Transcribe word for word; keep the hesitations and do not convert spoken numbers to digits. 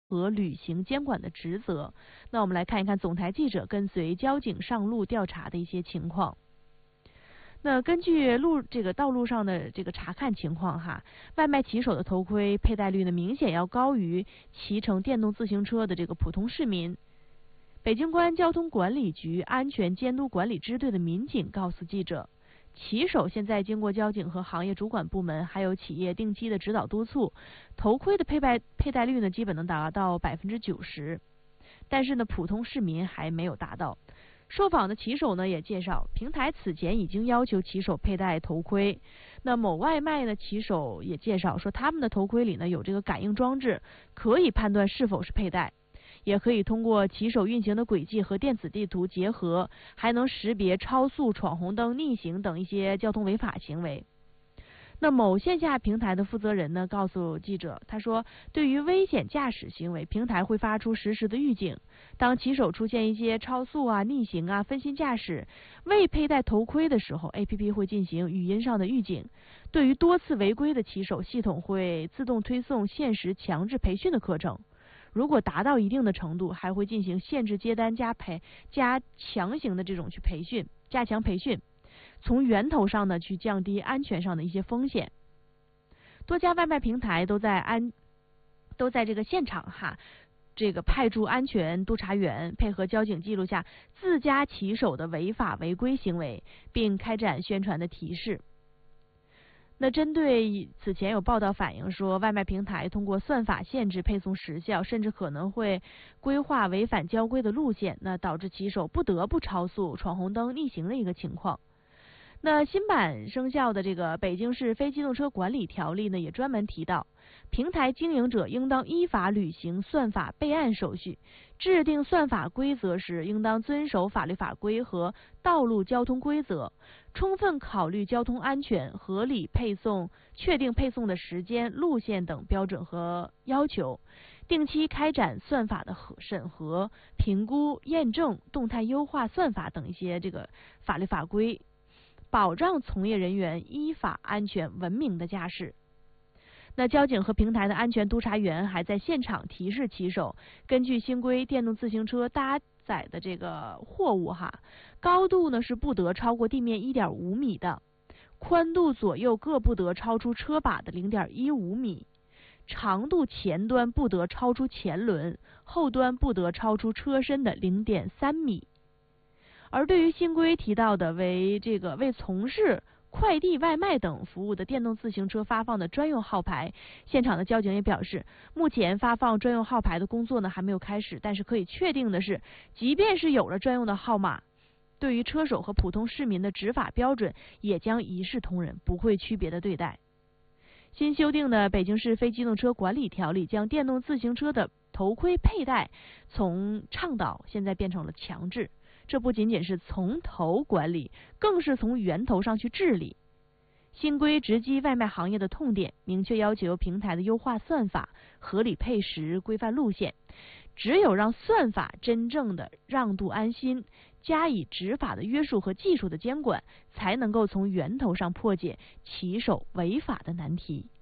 和履行监管的职责。那我们来看一看总台记者跟随交警上路调查的一些情况。那根据路这个道路上的这个查看情况哈，外卖骑手的头盔佩戴率呢明显要高于骑乘电动自行车的这个普通市民。北京公安交通管理局安全监督管理支队的民警告诉记者，骑手现在经过交警和行业主管部门还有企业定期的指导督促，头盔的佩戴佩戴率呢基本能达到百分之九十，但是呢普通市民还没有达到。受访的骑手呢也介绍，平台此前已经要求骑手佩戴头盔。那某外卖的骑手也介绍说，他们的头盔里呢有这个感应装置，可以判断是否是佩戴，也可以通过骑手运行的轨迹和电子地图结合，还能识别超速、闯红灯、逆行等一些交通违法行为。那某线下平台的负责人呢告诉记者，他说，对于危险驾驶行为，平台会发出实时的预警。当骑手出现一些超速啊、逆行啊、分心驾驶、未佩戴头盔的时候 ，A P P 会进行语音上的预警。对于多次违规的骑手，系统会自动推送限时强制培训的课程。如果达到一定的程度，还会进行限制接单加培加强行的这种去培训，加强培训。从源头上呢去降低安全上的一些风险。多家外卖平台都在安都在这个现场哈，这个派驻安全督察员，配合交警记录下自家骑手的违法违规行为，并开展宣传的提示。那针对此前有报道反映说，外卖平台通过算法限制配送时效，甚至可能会规划违反交规的路线，那导致骑手不得不超速、闯红灯、逆行的一个情况。那新版生效的这个《北京市非机动车管理条例》呢，也专门提到，平台经营者应当依法履行算法备案手续，制定算法规则时，应当遵守法律法规和道路交通规则，充分考虑交通安全，合理配送，确定配送的时间、路线等标准和要求，定期开展算法的审核、评估、验证、动态优化算法等一些这个法律法规，保障从业人员依法、安全、文明的驾驶。那交警和平台的安全督察员还在现场提示骑手，根据新规，电动自行车搭载的这个货物哈，高度呢是不得超过地面 一点五米的，宽度左右各不得超出车把的 零点一五米，长度前端不得超出前轮，后端不得超出车身的 零点三米。而对于新规提到的为这个为从事快递、外卖等服务的电动自行车发放的专用号牌，现场的交警也表示，目前发放专用号牌的工作呢还没有开始，但是可以确定的是，即便是有了专用的号码，对于车手和普通市民的执法标准也将一视同仁，不会区别的对待。新修订的《北京市非机动车管理条例》将电动自行车的头盔佩戴从倡导现在变成了强制。这不仅仅是从头管理，更是从源头上去治理。新规直击外卖行业的痛点，明确要求平台的优化算法、合理配时、规范路线。只有让算法真正的让渡安心，加以执法的约束和技术的监管，才能够从源头上破解骑手违法的难题。